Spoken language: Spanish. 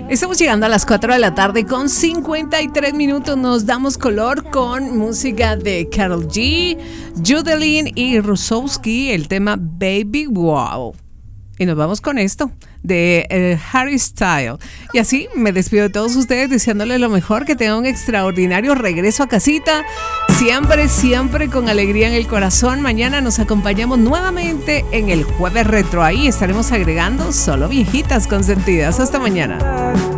Estamos llegando a las 4 de la tarde con 53 minutos. Nos damos color con música de Karol G, Judelin y Rusowski, el tema Baby Wow. Y nos vamos con esto de Harry Styles. Y así me despido de todos ustedes deseándoles lo mejor, que tengan un extraordinario regreso a casita. Siempre, siempre con alegría en el corazón. Mañana nos acompañamos nuevamente en el Jueves Retro. Ahí estaremos agregando solo viejitas consentidas. Hasta mañana.